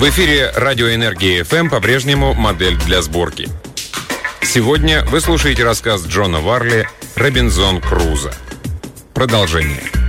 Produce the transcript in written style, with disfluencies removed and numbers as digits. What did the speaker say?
В эфире радиоэнергия FM по-прежнему модель для сборки. Сегодня вы слушаете рассказ Джона Варли «Робинзон Крузо». Продолжение.